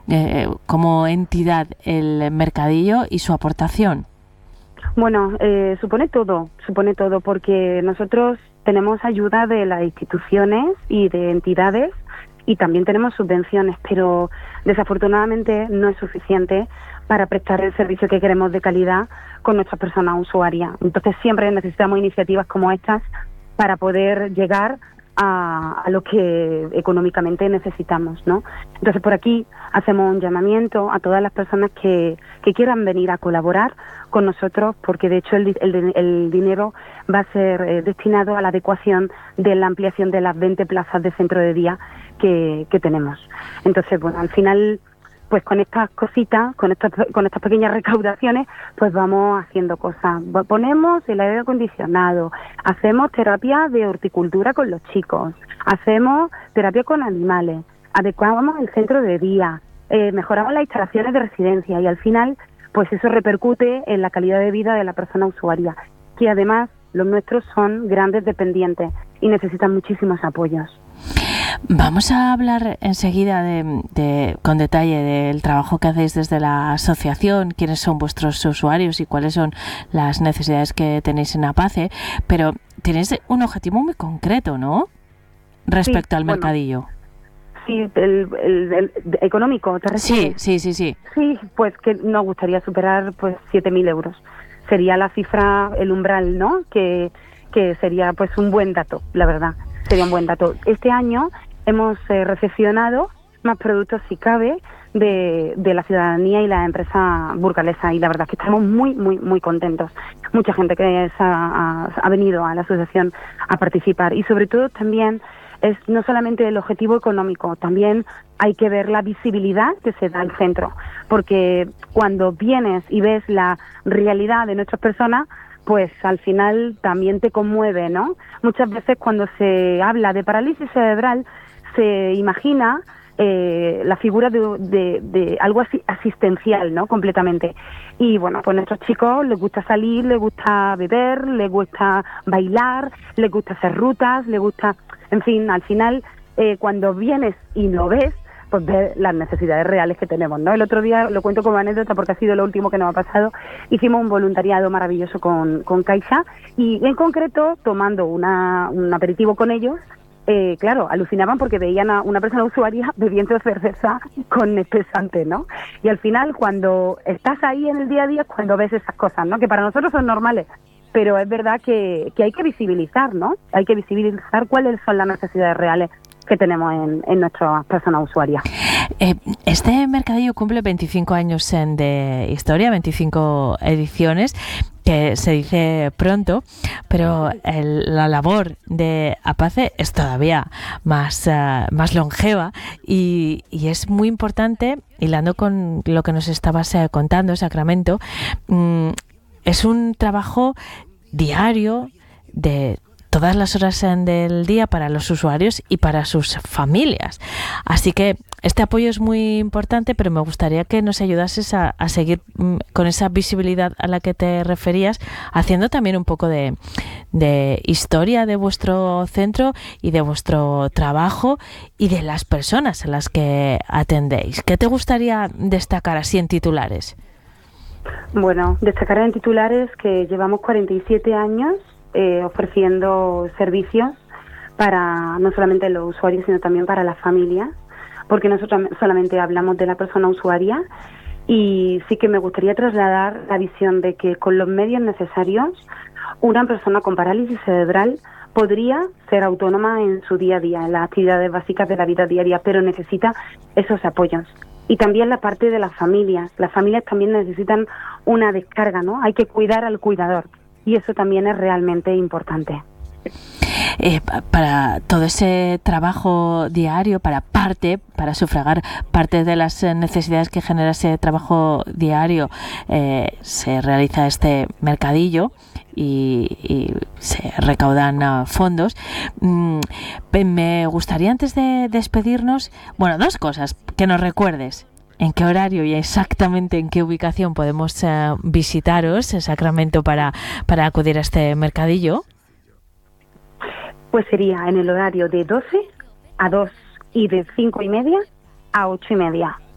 como entidad el mercadillo y su aportación? Bueno, supone todo, porque nosotros tenemos ayuda de las instituciones y de entidades y también tenemos subvenciones, pero desafortunadamente no es suficiente para prestar el servicio que queremos de calidad con nuestras personas usuarias. Entonces siempre necesitamos iniciativas como estas para poder llegar a lo que económicamente necesitamos, ¿no? Entonces por aquí hacemos un llamamiento a todas las personas que quieran venir a colaborar con nosotros, porque de hecho el dinero va a ser destinado a la adecuación de la ampliación de las 20 plazas de centro de día que tenemos. Entonces, bueno, al final, pues con estas cositas, con estas pequeñas recaudaciones, pues vamos haciendo cosas. Ponemos el aire acondicionado, hacemos terapia de horticultura con los chicos, hacemos terapia con animales, adecuamos el centro de día, mejoramos las instalaciones de residencia y al final, pues eso repercute en la calidad de vida de la persona usuaria, que además los nuestros son grandes dependientes y necesitan muchísimos apoyos. Vamos a hablar enseguida con detalle del trabajo que hacéis desde la asociación, quiénes son vuestros usuarios y cuáles son las necesidades que tenéis en APACE, pero tenéis un objetivo muy concreto, ¿no? Respecto al mercadillo. Sí, el económico, ¿te refieres? Sí. Sí, pues que nos gustaría superar pues 7.000 euros. Sería la cifra, el umbral, ¿no? Que sería pues un buen dato, la verdad. Sería un buen dato. Este año hemos recepcionado más productos, si cabe, de la ciudadanía y la empresa burgalesa, y la verdad es que estamos muy, muy, muy contentos. Mucha gente que ha venido a la asociación a participar, y sobre todo también es no solamente el objetivo económico, también hay que ver la visibilidad que se da al centro, porque cuando vienes y ves la realidad de nuestras personas, pues al final también te conmueve, ¿no? Muchas veces cuando se habla de parálisis cerebral se imagina la figura de algo así asistencial, ¿no? Completamente. Y bueno, pues a nuestros chicos les gusta salir, les gusta beber, les gusta bailar, les gusta hacer rutas, les gusta... En fin, al final, cuando vienes y lo ves, pues ver las necesidades reales que tenemos, ¿no? El otro día, lo cuento como anécdota porque ha sido lo último que nos ha pasado, hicimos un voluntariado maravilloso con Caixa y en concreto, tomando un aperitivo con ellos, claro, alucinaban porque veían a una persona usuaria bebiendo cerveza con espesante, ¿no? Y al final, cuando estás ahí en el día a día, es cuando ves esas cosas, ¿no? Que para nosotros son normales, pero es verdad que hay que visibilizar, ¿no? Hay que visibilizar cuáles son las necesidades reales que tenemos en nuestras personas usuarias. Este mercadillo cumple 25 años de historia, 25 ediciones, que se dice pronto, pero la labor de APACE es todavía más longeva y es muy importante, hilando con lo que nos estabas contando, Sacramento. Es un trabajo diario de todas las horas del día para los usuarios y para sus familias. Así que este apoyo es muy importante, pero me gustaría que nos ayudases a seguir con esa visibilidad a la que te referías, haciendo también un poco de historia de vuestro centro y de vuestro trabajo y de las personas a las que atendéis. ¿Qué te gustaría destacar así en titulares? Bueno, destacar en titulares que llevamos 47 años ofreciendo servicios para no solamente los usuarios, sino también para las familias, porque nosotros solamente hablamos de la persona usuaria, y sí que me gustaría trasladar la visión de que con los medios necesarios una persona con parálisis cerebral podría ser autónoma en su día a día, en las actividades básicas de la vida diaria, pero necesita esos apoyos. Y también la parte de las familias también necesitan una descarga, ¿no? Hay que cuidar al cuidador. Y eso también es realmente importante. Para todo ese trabajo diario, para sufragar parte de las necesidades que genera ese trabajo diario, se realiza este mercadillo y se recaudan fondos. Me gustaría, antes de despedirnos, bueno, dos cosas, que nos recuerdes. ¿En qué horario y exactamente en qué ubicación podemos visitaros en Sacramento para acudir a este mercadillo? Pues sería en el horario de 12 a 2 y de 5:30 a 8:30.